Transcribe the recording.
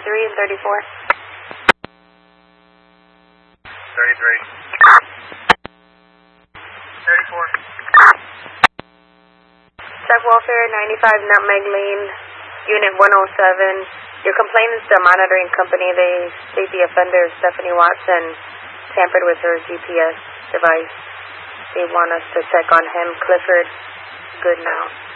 33 and 34. 33. 34. Check welfare, 95 Nutmeg Lane, Unit 107. Your complaint is the monitoring company. They state the offender, Stephanie Watson, tampered with her GPS device. They want us to check on him. Clifford Goodnow.